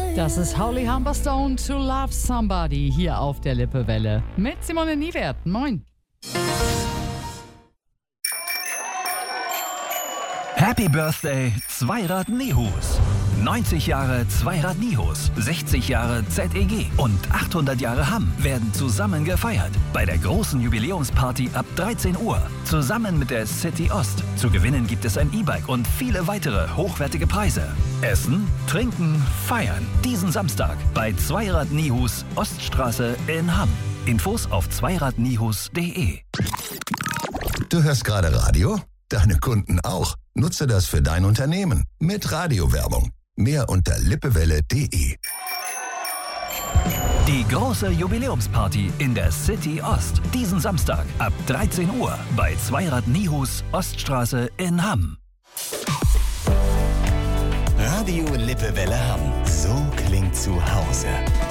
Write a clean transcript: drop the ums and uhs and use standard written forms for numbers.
Das ist Holly Humberstone, To Love Somebody, hier auf der Lippewelle. Mit Simone Niewert. Moin. Happy Birthday, Zweirad Nihus. 90 Jahre Zweirad Nihus, 60 Jahre ZEG und 800 Jahre Hamm werden zusammen gefeiert. Bei der großen Jubiläumsparty ab 13 Uhr. Zusammen mit der City Ost. Zu gewinnen gibt es ein E-Bike und viele weitere hochwertige Preise. Essen, trinken, feiern. Diesen Samstag bei Zweirad Nihus, Oststraße in Hamm. Infos auf zweiradnihus.de. Du hörst gerade Radio? Deine Kunden auch. Nutze das für dein Unternehmen mit Radiowerbung. Mehr unter lippewelle.de. Die große Jubiläumsparty in der City Ost. Diesen Samstag ab 13 Uhr bei Zweirad Nihus, Oststraße in Hamm. Radio Lippewelle Hamm. So klingt zu Hause.